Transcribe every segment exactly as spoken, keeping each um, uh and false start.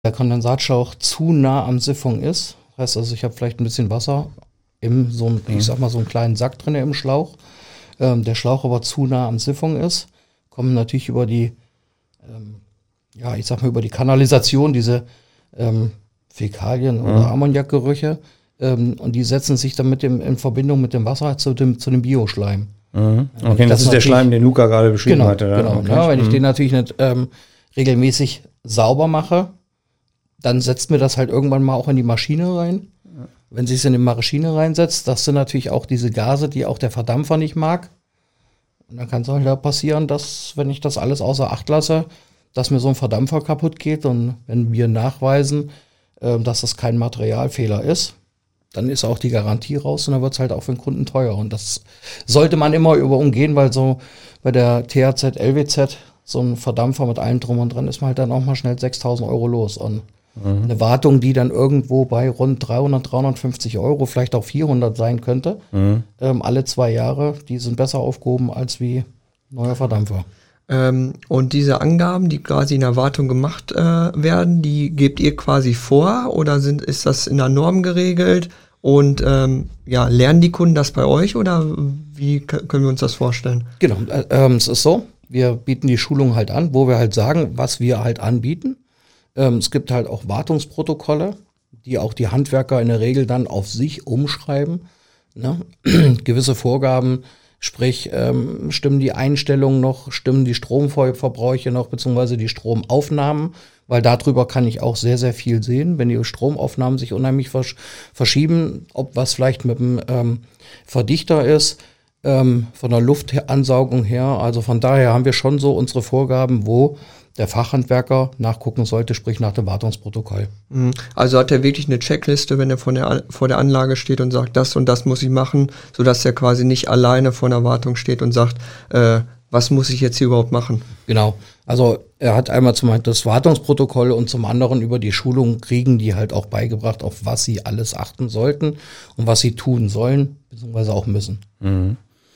der Kondensatschlauch zu nah am Siphon ist, heißt also, ich habe vielleicht ein bisschen Wasser im so ein, mhm. ich sag mal so einen kleinen Sack drin im Schlauch, ähm, der Schlauch aber zu nah am Siphon ist, kommen natürlich über die, ähm, ja, ich sag mal über die Kanalisation diese ähm, Fäkalien mhm. oder Ammoniakgerüche ähm, und die setzen sich dann mit dem in Verbindung mit dem Wasser zu dem zu dem Bioschleim. Mhm. Okay, das, das ist der Schleim, den Luca gerade beschrieben genau, hatte. Genau, okay. ja, wenn mhm. ich den natürlich nicht ähm, regelmäßig sauber mache, dann setzt mir das halt irgendwann mal auch in die Maschine rein. Ja. Wenn sich es in die Maschine reinsetzt, das sind natürlich auch diese Gase, die auch der Verdampfer nicht mag. Und dann kann es halt da passieren, dass, wenn ich das alles außer Acht lasse, dass mir so ein Verdampfer kaputt geht. Und wenn wir nachweisen, äh, dass das kein Materialfehler ist, dann ist auch die Garantie raus und dann wird es halt auch für den Kunden teuer. Und das sollte man immer über umgehen, weil so bei der T H Z, L W Z, so ein Verdampfer mit allem drum und dran, ist man halt dann auch mal schnell sechstausend Euro los. Und mhm. eine Wartung, die dann irgendwo bei rund dreihundert, dreihundertfünfzig Euro, vielleicht auch vierhundert sein könnte, mhm. ähm, alle zwei Jahre, die sind besser aufgehoben als wie neuer Verdampfer. Ähm, und diese Angaben, die quasi in der Wartung gemacht äh, werden, die gebt ihr quasi vor oder sind, ist das in der Norm geregelt? Und ähm, ja, lernen die Kunden das bei euch oder wie k- können wir uns das vorstellen? Genau, äh, ähm, es ist so, wir bieten die Schulung halt an, wo wir halt sagen, was wir halt anbieten. Ähm, es gibt halt auch Wartungsprotokolle, die auch die Handwerker in der Regel dann auf sich umschreiben. Ne? Gewisse Vorgaben, sprich ähm, stimmen die Einstellungen noch, stimmen die Stromverbräuche noch, beziehungsweise die Stromaufnahmen, weil darüber kann ich auch sehr, sehr viel sehen, wenn die Stromaufnahmen sich unheimlich versch- verschieben, ob was vielleicht mit dem ähm, Verdichter ist, ähm, von der Luftansaugung her. Also von daher haben wir schon so unsere Vorgaben, wo der Fachhandwerker nachgucken sollte, sprich nach dem Wartungsprotokoll. Also hat er wirklich eine Checkliste, wenn er von der, vor der Anlage steht und sagt, das und das muss ich machen, sodass er quasi nicht alleine vor der Wartung steht und sagt, äh, was muss ich jetzt hier überhaupt machen? Genau, also er hat einmal zum einen das Wartungsprotokoll und zum anderen über die Schulung kriegen die halt auch beigebracht, auf was sie alles achten sollten und was sie tun sollen, beziehungsweise auch müssen. Mhm.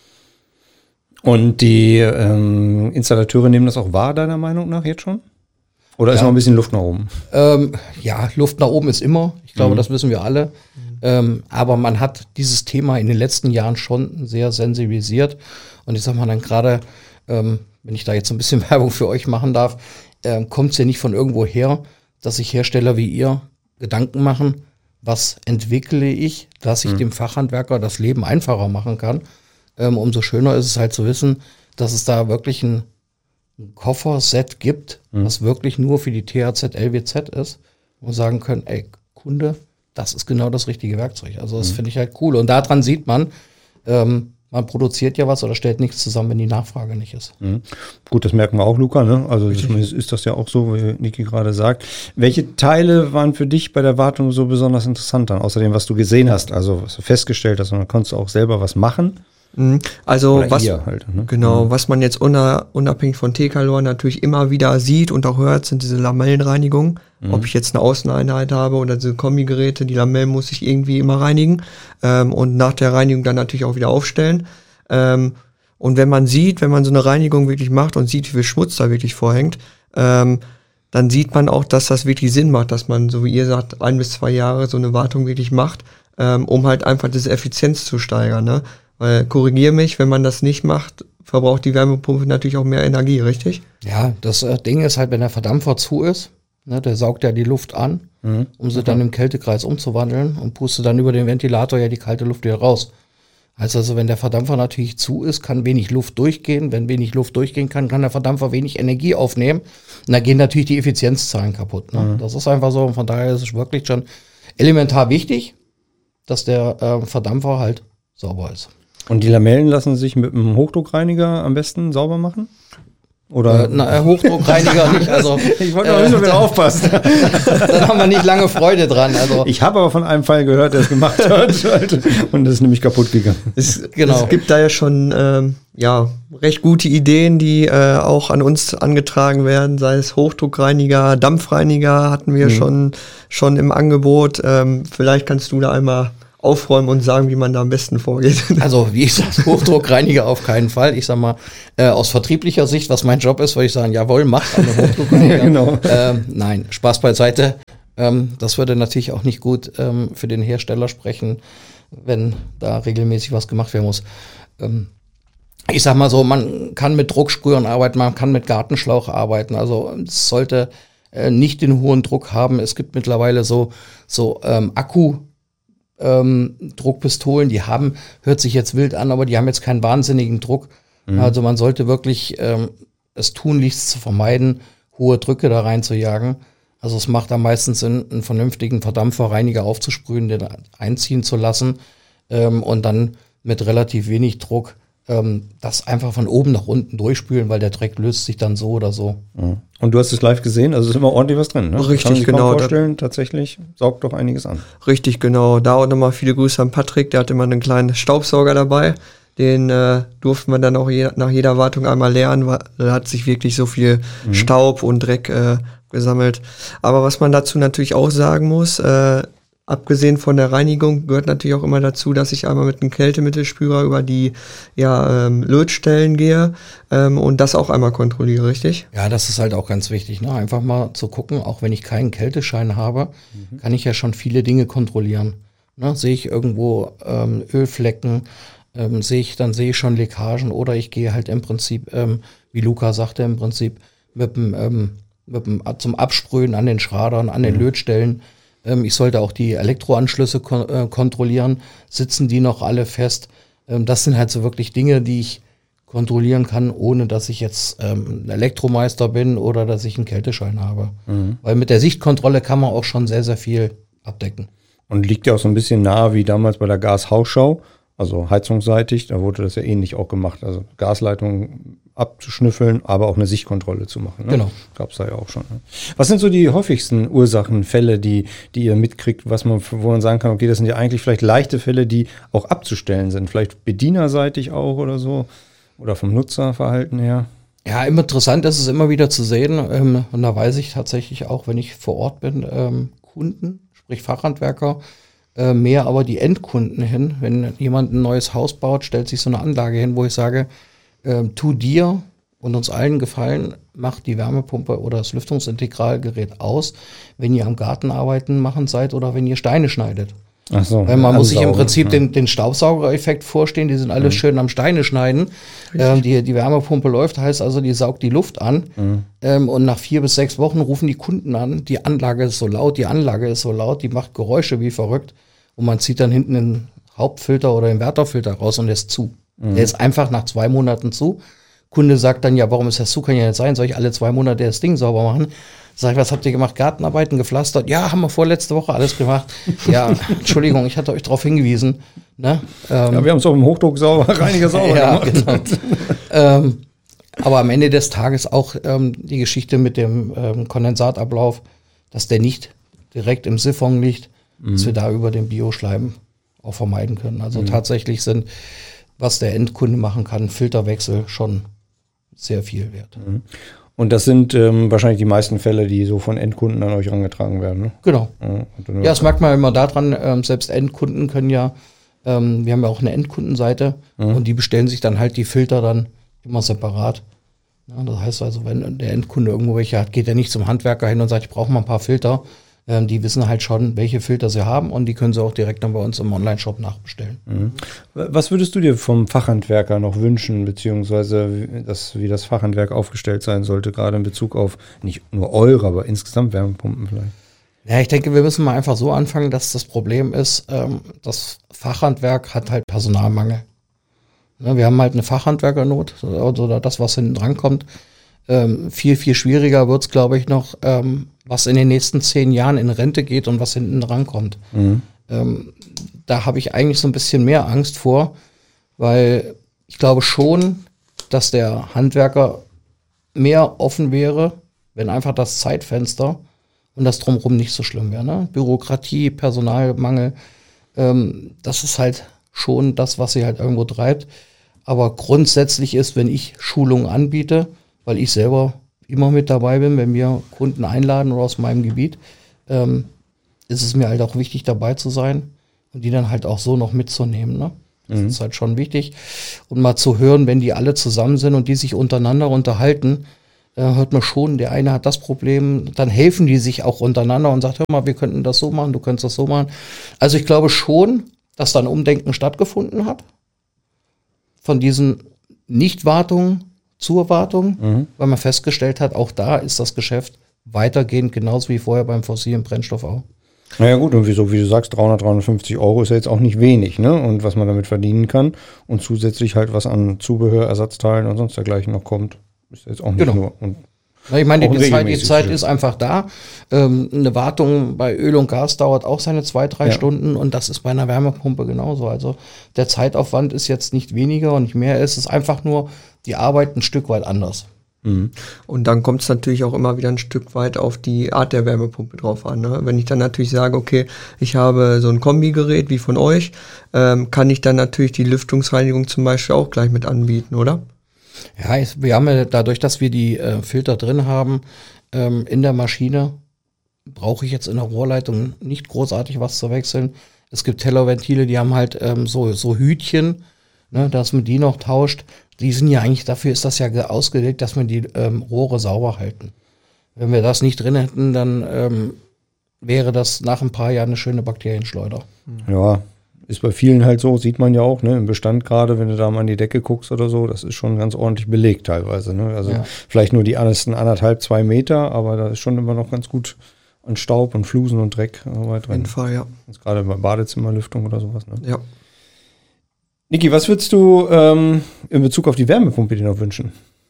Und die ähm, Installateure nehmen das auch wahr, deiner Meinung nach jetzt schon? Oder ist ja. noch ein bisschen Luft nach oben? Ähm, ja, Luft nach oben ist immer. Ich glaube, mhm. das wissen wir alle. Mhm. Ähm, aber man hat dieses Thema in den letzten Jahren schon sehr sensibilisiert. Und ich sag mal dann gerade, ähm, wenn ich da jetzt ein bisschen Werbung für euch machen darf, äh, kommt es ja nicht von irgendwo her, dass sich Hersteller wie ihr Gedanken machen, was entwickle ich, dass ich mhm. dem Fachhandwerker das Leben einfacher machen kann. Ähm, umso schöner ist es halt zu wissen, dass es da wirklich ein, ein Kofferset gibt, mhm. was wirklich nur für die T H Z, L W Z ist und sagen können, ey, Kunde, das ist genau das richtige Werkzeug. Also das mhm. finde ich halt cool. Und daran sieht man, ähm, man produziert ja was oder stellt nichts zusammen, wenn die Nachfrage nicht ist. Mhm. Gut, das merken wir auch, Luca, ne? Also ist, ist das ja auch so, wie Niki gerade sagt. Welche Teile waren für dich bei der Wartung so besonders interessant dann, außer dem, was du gesehen hast, also was du festgestellt hast, und dann konntest du auch selber was machen? Also Oder was, halt, ne? genau, mhm. was man jetzt unab- unabhängig von T-Calor natürlich immer wieder sieht und auch hört, sind diese Lamellenreinigungen. Mhm. Ob ich jetzt eine Außeneinheit habe oder diese Kombigeräte, die Lamellen muss ich irgendwie immer reinigen ähm, und nach der Reinigung dann natürlich auch wieder aufstellen. Ähm, und wenn man sieht, wenn man so eine Reinigung wirklich macht und sieht, wie viel Schmutz da wirklich vorhängt, ähm, dann sieht man auch, dass das wirklich Sinn macht, dass man, so wie ihr sagt, ein bis zwei Jahre so eine Wartung wirklich macht, ähm, um halt einfach diese Effizienz zu steigern, ne? Weil, korrigier mich, wenn man das nicht macht, verbraucht die Wärmepumpe natürlich auch mehr Energie, richtig? Ja, das äh, Ding ist halt, wenn der Verdampfer zu ist, ne, der saugt ja die Luft an, mhm. um sie okay. dann im Kältekreis umzuwandeln und pustet dann über den Ventilator ja die kalte Luft wieder raus. Heißt also, wenn der Verdampfer natürlich zu ist, kann wenig Luft durchgehen. Wenn wenig Luft durchgehen kann, kann der Verdampfer wenig Energie aufnehmen. Und da gehen natürlich die Effizienzzahlen kaputt. Ne? Mhm. Das ist einfach so und von daher ist es wirklich schon elementar wichtig, dass der äh, Verdampfer halt sauber ist. Und die Lamellen lassen sich mit einem Hochdruckreiniger am besten sauber machen? Oder? Äh, na, Hochdruckreiniger nicht. Also, ich wollte noch äh, wissen, wer aufpasst. Dann haben wir nicht lange Freude dran. Also, ich habe aber von einem Fall gehört, der es gemacht hat. Und das ist nämlich kaputt gegangen. Es, genau. es gibt da ja schon ähm, ja, recht gute Ideen, die äh, auch an uns angetragen werden. Sei es Hochdruckreiniger, Dampfreiniger hatten wir mhm. schon, schon im Angebot. Ähm, vielleicht kannst du da einmal aufräumen und sagen, wie man da am besten vorgeht. Also wie gesagt, Hochdruckreiniger auf keinen Fall. Ich sag mal, äh, aus vertrieblicher Sicht, was mein Job ist, würde ich sagen, jawohl, macht eine Hochdruckreiniger. Ja, genau. ähm, nein, Spaß beiseite. Ähm, das würde natürlich auch nicht gut ähm, für den Hersteller sprechen, wenn da regelmäßig was gemacht werden muss. Ähm, ich sag mal so, man kann mit Drucksprühern arbeiten, man kann mit Gartenschlauch arbeiten. Also es sollte äh, nicht den hohen Druck haben. Es gibt mittlerweile so, so ähm, Akku- Ähm, Druckpistolen, die haben, hört sich jetzt wild an, aber die haben jetzt keinen wahnsinnigen Druck. Mhm. Also man sollte wirklich ähm, es tunlichst zu vermeiden, hohe Drücke da rein zu jagen. Also es macht am meisten Sinn, einen vernünftigen Verdampferreiniger aufzusprühen, den einziehen zu lassen ähm, und dann mit relativ wenig Druck ähm, das einfach von oben nach unten durchspülen, weil der Dreck löst sich dann so oder so. Mhm. Und du hast es live gesehen, also ist immer ordentlich was drin, ne? Richtig, kann man sich genau. Kaum vorstellen, tatsächlich saugt doch einiges an. Richtig, genau. Da auch nochmal viele Grüße an Patrick, der hat immer einen kleinen Staubsauger dabei. Den äh, durften wir dann auch je, nach jeder Wartung einmal leeren, weil da hat sich wirklich so viel mhm. Staub und Dreck äh, gesammelt. Aber was man dazu natürlich auch sagen muss, äh, abgesehen von der Reinigung gehört natürlich auch immer dazu, dass ich einmal mit einem Kältemittelspürer über die ja, ähm, Lötstellen gehe ähm, und das auch einmal kontrolliere, richtig? Ja, das ist halt auch ganz wichtig, ne? Einfach mal zu gucken, auch wenn ich keinen Kälteschein habe, mhm. kann ich ja schon viele Dinge kontrollieren. Ne? Sehe ich irgendwo ähm, Ölflecken, ähm, sehe ich, dann sehe ich schon Leckagen oder ich gehe halt im Prinzip, ähm, wie Luca sagte, im Prinzip mit dem, ähm, mit dem zum Absprühen an den Schradern, an den mhm. Lötstellen. Ich sollte auch die Elektroanschlüsse kon- äh, kontrollieren. Sitzen die noch alle fest? Ähm, das sind halt so wirklich Dinge, die ich kontrollieren kann, ohne dass ich jetzt ähm, ein Elektromeister bin oder dass ich einen Kälteschein habe. Mhm. Weil mit der Sichtkontrolle kann man auch schon sehr, sehr viel abdecken. Und liegt ja auch so ein bisschen nahe wie damals bei der Gashausschau, also heizungsseitig, da wurde das ja ähnlich auch gemacht. Also Gasleitungen abzuschnüffeln, aber auch eine Sichtkontrolle zu machen. Ne? Genau. Gab es da ja auch schon. Ne? Was sind so die häufigsten Ursachen, Fälle, die, die ihr mitkriegt, was man, wo man sagen kann, okay, das sind ja eigentlich vielleicht leichte Fälle, die auch abzustellen sind. Vielleicht bedienerseitig auch oder so oder vom Nutzerverhalten her? Ja, immer interessant ist es immer wieder zu sehen. Ähm, und da weiß ich tatsächlich auch, wenn ich vor Ort bin, ähm, Kunden, sprich Fachhandwerker, äh, mehr aber die Endkunden hin. Wenn jemand ein neues Haus baut, stellt sich so eine Anlage hin, wo ich sage, Ähm, tu dir und uns allen Gefallen, macht die Wärmepumpe oder das Lüftungsintegralgerät aus, wenn ihr am Gartenarbeiten machen seid oder wenn ihr Steine schneidet. Ach so, Weil man muss sich im Prinzip ja. den, den Staubsaugereffekt vorstellen, die sind alle mhm. schön am Steine schneiden. Ähm, die, die Wärmepumpe läuft, heißt also, die saugt die Luft an. Mhm. Ähm, und nach vier bis sechs Wochen rufen die Kunden an, die Anlage ist so laut, die Anlage ist so laut, die macht Geräusche wie verrückt. Und man zieht dann hinten den Hauptfilter oder den Wärterfilter raus und der ist zu. Mhm. Der ist einfach nach zwei Monaten zu. Kunde sagt dann, ja, warum ist das zu? Kann ja nicht sein. Soll ich alle zwei Monate das Ding sauber machen? Sag ich, was habt ihr gemacht? Gartenarbeiten, gepflastert? Ja, haben wir vorletzte Woche alles gemacht. Ja, Entschuldigung, ich hatte euch darauf hingewiesen. Ne? Ähm, ja, wir haben es auch im Hochdruck sauber, Reiniger sauber ja, gemacht. Genau. ähm, aber am Ende des Tages auch ähm, die Geschichte mit dem ähm, Kondensatablauf, dass der nicht direkt im Siphon liegt, mhm. dass wir da über den Bioschleim auch vermeiden können. Also mhm. tatsächlich sind, was der Endkunde machen kann, Filterwechsel schon sehr viel wert. Mhm. Und das sind ähm, wahrscheinlich die meisten Fälle, die so von Endkunden an euch herangetragen werden, ne? Genau. Ja, ja, das merkt man immer daran, ähm, selbst Endkunden können ja, ähm, wir haben ja auch eine Endkundenseite mhm. und die bestellen sich dann halt die Filter dann immer separat. Ja, das heißt also, wenn der Endkunde irgendwo welche hat, geht er nicht zum Handwerker hin und sagt, ich brauche mal ein paar Filter. Ähm, die wissen halt schon, welche Filter sie haben und die können sie auch direkt dann bei uns im Online-Shop nachbestellen. Mhm. Was würdest du dir vom Fachhandwerker noch wünschen, beziehungsweise das, wie das Fachhandwerk aufgestellt sein sollte, gerade in Bezug auf nicht nur eure, aber insgesamt Wärmepumpen vielleicht? Ja, ich denke, wir müssen mal einfach so anfangen, dass das Problem ist, ähm, das Fachhandwerk hat halt Personalmangel. Ne, wir haben halt eine Fachhandwerkernot, oder das, was hinten dran kommt. Ähm, viel, viel schwieriger wird es, glaube ich, noch, ähm, was in den nächsten zehn Jahren in Rente geht und was hinten dran kommt. Mhm. Ähm, da habe ich eigentlich so ein bisschen mehr Angst vor, weil ich glaube schon, dass der Handwerker mehr offen wäre, wenn einfach das Zeitfenster und das Drumherum nicht so schlimm wäre. Ne? Bürokratie, Personalmangel, ähm, das ist halt schon das, was sie halt irgendwo treibt. Aber grundsätzlich ist, wenn ich Schulungen anbiete, weil ich selber immer mit dabei bin, wenn wir Kunden einladen oder aus meinem Gebiet, ähm, ist es mir halt auch wichtig, dabei zu sein. und die dann halt auch so noch mitzunehmen, ne? Das mhm. ist halt schon wichtig. Und mal zu hören, wenn die alle zusammen sind und die sich untereinander unterhalten, äh, hört man schon, der eine hat das Problem, dann helfen die sich auch untereinander und sagt, hör mal, wir könnten das so machen, du könntest das so machen. Also ich glaube schon, dass da ein Umdenken stattgefunden hat. Von diesen Nicht-Wartungen zur Wartung, mhm. weil man festgestellt hat, auch da ist das Geschäft weitergehend, genauso wie vorher beim fossilen Brennstoff auch. Naja gut, und wieso, wie du sagst, dreihundert, dreihundertfünfzig Euro ist ja jetzt auch nicht wenig, ne? Und was man damit verdienen kann und zusätzlich halt was an Zubehör, Ersatzteilen und sonst dergleichen noch kommt, ist jetzt auch nicht genau. nur. Und Na, ich meine, die Zeit, die Zeit ist einfach da. Ähm, eine Wartung bei Öl und Gas dauert auch seine zwei, drei ja. Stunden und das ist bei einer Wärmepumpe genauso. Also der Zeitaufwand ist jetzt nicht weniger und nicht mehr. Es ist einfach nur die Arbeit ein Stück weit anders. Und dann kommt es natürlich auch immer wieder ein Stück weit auf die Art der Wärmepumpe drauf an. Ne? Wenn ich dann natürlich sage, okay, ich habe so ein Kombigerät wie von euch, ähm, kann ich dann natürlich die Lüftungsreinigung zum Beispiel auch gleich mit anbieten, oder? Ja, es, wir haben ja dadurch, dass wir die äh, Filter drin haben, ähm, in der Maschine, brauche ich jetzt in der Rohrleitung nicht großartig was zu wechseln. Es gibt Tellerventile, die haben halt ähm, so, so Hütchen, ne, dass man die noch tauscht. Die sind ja eigentlich, dafür ist das ja ausgelegt, dass wir die ähm, Rohre sauber halten. Wenn wir das nicht drin hätten, dann ähm, wäre das nach ein paar Jahren eine schöne Bakterienschleuder. Ja, ist bei vielen halt so, sieht man ja auch, ne, im Bestand gerade, wenn du da mal an die Decke guckst oder so, das ist schon ganz ordentlich belegt teilweise. Ne? Also ja. vielleicht nur die ersten anderthalb, zwei Meter, aber da ist schon immer noch ganz gut an Staub und Flusen und Dreck weit drin. Auf jeden Fall, ja. Jetzt gerade bei Badezimmerlüftung oder sowas. Ne? Ja. Niki, was würdest du ähm, in Bezug auf die Wärmepumpe dir noch wünschen?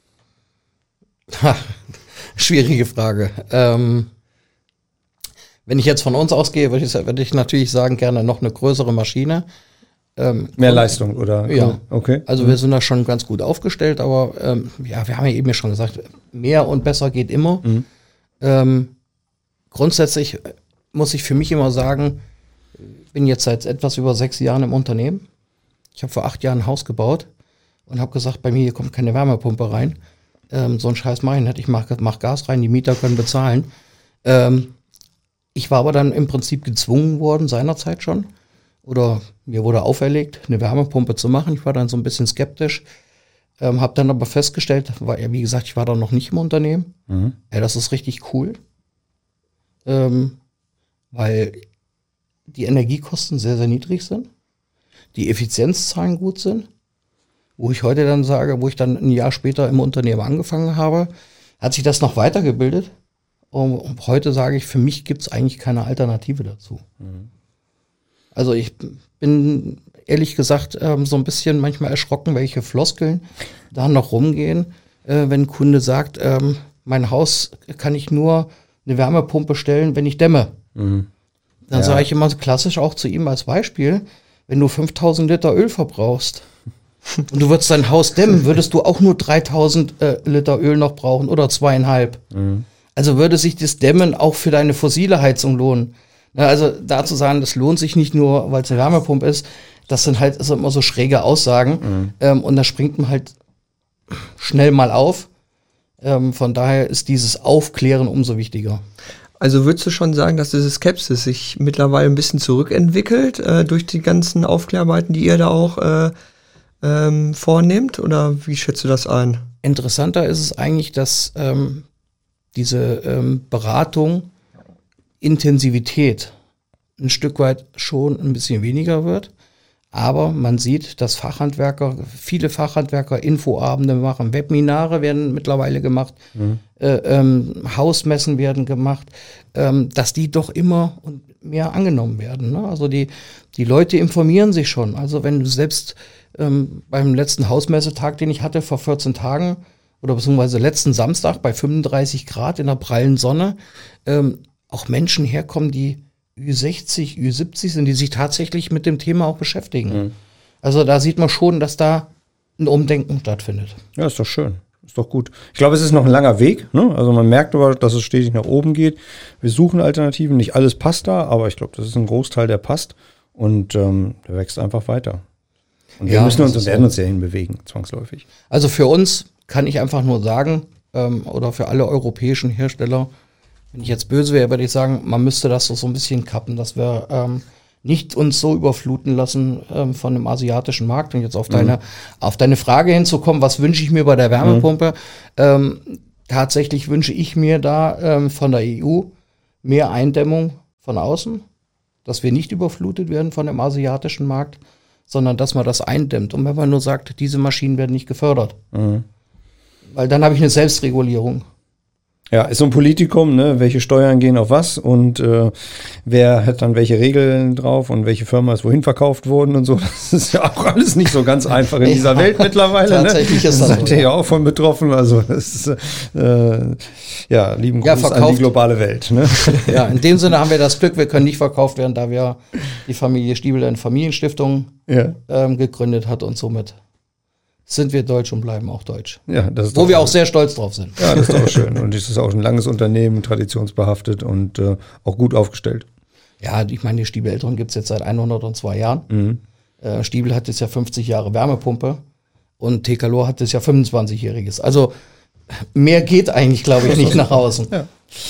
Ha, schwierige Frage. Ähm, wenn ich jetzt von uns ausgehe, würde ich, würde ich natürlich sagen, gerne noch eine größere Maschine. Ähm, Mehr Leistung, oder? Ja. Okay. Also mhm. wir sind da schon ganz gut aufgestellt, aber ähm, ja, wir haben ja eben schon gesagt, mehr und besser geht immer. Mhm. Ähm, grundsätzlich muss ich für mich immer sagen, ich bin jetzt seit etwas über sechs Jahren im Unternehmen. Ich habe vor acht Jahren ein Haus gebaut und habe gesagt, bei mir hier kommt keine Wärmepumpe rein. Ähm, so ein Scheiß mache ich nicht. Ich mache mach Gas rein, die Mieter können bezahlen. Ähm, ich war aber dann im Prinzip gezwungen worden, seinerzeit schon. Oder mir wurde auferlegt, eine Wärmepumpe zu machen. Ich war dann so ein bisschen skeptisch. Ähm, habe dann aber festgestellt, weil, ja, wie gesagt, ich war da noch nicht im Unternehmen. Mhm. Ja, das ist richtig cool. Ähm, weil die Energiekosten sehr, sehr niedrig sind. Die Effizienzzahlen gut sind, wo ich heute dann sage, wo ich dann ein Jahr später im Unternehmen angefangen habe, hat sich das noch weitergebildet. Und heute sage ich, für mich gibt es eigentlich keine Alternative dazu. Mhm. Also ich bin ehrlich gesagt ähm, so ein bisschen manchmal erschrocken, welche Floskeln da noch rumgehen, äh, wenn ein Kunde sagt, ähm, mein Haus kann ich nur eine Wärmepumpe stellen, wenn ich dämme. Mhm. Dann ja. sage ich immer klassisch auch zu ihm als Beispiel, wenn du fünftausend Liter Öl verbrauchst und du würdest dein Haus dämmen, würdest du auch nur dreitausend äh, Liter Öl noch brauchen oder zweieinhalb. Mhm. Also würde sich das Dämmen auch für deine fossile Heizung lohnen. Na, also da zu sagen, das lohnt sich nicht nur, weil es eine Wärmepumpe ist, das sind halt ist immer so schräge Aussagen. Mhm. Ähm, und da springt man halt schnell mal auf. Ähm, von daher ist dieses Aufklären umso wichtiger. Also würdest du schon sagen, dass diese Skepsis sich mittlerweile ein bisschen zurückentwickelt äh, durch die ganzen Aufklärarbeiten, die ihr da auch äh, ähm, vornehmt? Oder wie schätzt du das ein? Interessanter ist es eigentlich, dass ähm, diese ähm, Beratung, Intensivität ein Stück weit schon ein bisschen weniger wird. Aber man sieht, dass Fachhandwerker, viele Fachhandwerker Infoabende machen, Webinare werden mittlerweile gemacht, mhm. äh, ähm, Hausmessen werden gemacht, ähm, dass die doch immer und mehr angenommen werden. Ne? Also die, die Leute informieren sich schon. Also wenn du selbst ähm, beim letzten Hausmessetag, den ich hatte vor vierzehn Tagen, oder beziehungsweise letzten Samstag bei fünfunddreißig Grad in der prallen Sonne, ähm, auch Menschen herkommen, die Ü sechzig, Ü siebzig sind, die sich tatsächlich mit dem Thema auch beschäftigen. Mhm. Also da sieht man schon, dass da ein Umdenken stattfindet. Ja, ist doch schön. Ist doch gut. Ich glaube, es ist noch ein langer Weg. Ne? Also man merkt aber, dass es stetig nach oben geht. Wir suchen Alternativen. Nicht alles passt da, aber ich glaube, das ist ein Großteil, der passt. Und ähm, der wächst einfach weiter. Und wir ja, müssen uns und werden so. uns ja hinbewegen, zwangsläufig. Also für uns kann ich einfach nur sagen, ähm, oder für alle europäischen Hersteller, wenn ich jetzt böse wäre, würde ich sagen, man müsste das so, so ein bisschen kappen, dass wir ähm, nicht uns so überfluten lassen ähm, von dem asiatischen Markt. Und jetzt auf deine, mhm. auf deine Frage hinzukommen, was wünsche ich mir bei der Wärmepumpe? Mhm. Ähm, tatsächlich wünsche ich mir da ähm, von der E U mehr Eindämmung von außen, dass wir nicht überflutet werden von dem asiatischen Markt, sondern dass man das eindämmt. Und wenn man nur sagt, diese Maschinen werden nicht gefördert. Mhm. Weil dann habe ich eine Selbstregulierung. Ja, ist so ein Politikum, ne? Welche Steuern gehen auf was und äh, wer hat dann welche Regeln drauf und welche Firma ist wohin verkauft worden und so. Das ist ja auch alles nicht so ganz einfach in dieser ja, Welt mittlerweile. Tatsächlich ne? ist das seid ihr ja auch von betroffen. Also das ist, äh, ja, lieben Gruß ja, an die globale Welt. Ne? Ja, in dem Sinne haben wir das Glück, wir können nicht verkauft werden, da wir die Familie Stiebel eine Familienstiftung ja. ähm, gegründet hat und somit sind wir deutsch und bleiben auch deutsch. Ja, das ist Wo wir auch sehr stolz drauf sind. Ja, das ist auch schön. Und es ist auch ein langes Unternehmen, traditionsbehaftet und äh, auch gut aufgestellt. Ja, ich meine, die Stiebel Eltron gibt es jetzt seit hundertzwei Jahren. Mhm. Äh, Stiebel hat jetzt ja fünfzig Jahre Wärmepumpe und Tekalor hat jetzt ja fünfundzwanzigjähriges. Also mehr geht eigentlich, glaube ich, nicht nach außen. Ja.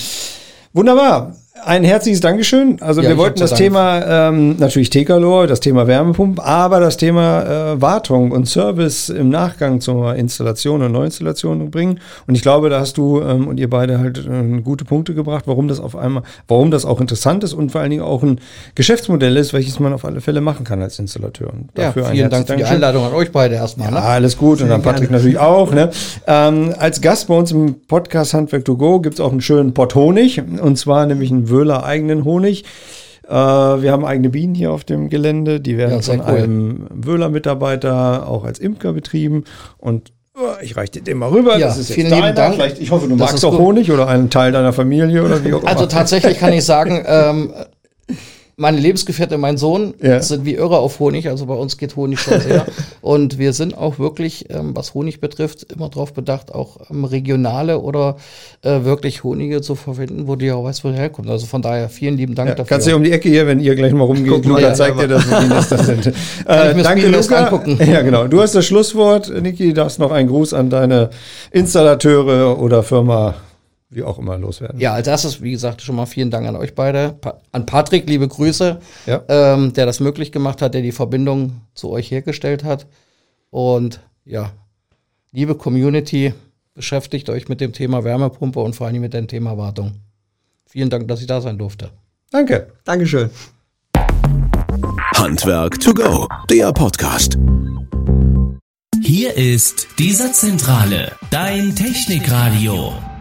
Wunderbar. Ein herzliches Dankeschön. Also ja, wir wollten das Dank. Thema ähm, natürlich Tekalor, das Thema Wärmepumpe, aber das Thema äh, Wartung und Service im Nachgang zur Installation und Neuinstallation bringen. Und ich glaube, da hast du ähm, und ihr beide halt äh, gute Punkte gebracht, warum das auf einmal, warum das auch interessant ist und vor allen Dingen auch ein Geschäftsmodell ist, welches man auf alle Fälle machen kann als Installateur. Und dafür ja, vielen Dank für die Einladung an euch beide erstmal. Ne? Ja, alles gut. Sehr und an Patrick gerne. Natürlich auch. Ne? Ähm, als Gast bei uns im Podcast Handwerk to go gibt es auch einen schönen Pott Honig. Und zwar nämlich einen Wöhler eigenen Honig. Äh, wir haben eigene Bienen hier auf dem Gelände. Die werden ja, von cool. einem Wöhler-Mitarbeiter auch als Imker betrieben. Und oh, ich reiche dir den mal rüber. Ja, das ist vielen lieben Dank. Vielleicht, ich hoffe, du das magst auch gut. Honig oder einen Teil deiner Familie oder wie auch immer. Also tatsächlich kann ich sagen, ähm, meine Lebensgefährtin, mein Sohn, ja. sind wie irre auf Honig. Also bei uns geht Honig schon sehr. Und wir sind auch wirklich, ähm, was Honig betrifft, immer darauf bedacht, auch ähm, regionale oder äh, wirklich Honige zu verwenden, wo du ja auch weißt, wo der herkommt. Also von daher vielen lieben Dank ja, dafür. Kannst du um die Ecke hier, wenn ihr gleich mal rumgeht, Luca, ja, zeigt dir das, wie das sind. Kann ich mir danke, Luca. Angucken. Ja, genau. Du hast das Schlusswort. Niki, darfst noch einen Gruß an deine Installateure oder Firma wie auch immer loswerden. Ja, als erstes, wie gesagt, schon mal vielen Dank an euch beide. Pa- an Patrick, liebe Grüße, ja. ähm, der das möglich gemacht hat, der die Verbindung zu euch hergestellt hat. Und ja, liebe Community, beschäftigt euch mit dem Thema Wärmepumpe und vor allem mit dem Thema Wartung. Vielen Dank, dass ich da sein durfte. Danke. Dankeschön. Handwerk to go, der Podcast. Hier ist die Satzzentrale, dein Technikradio.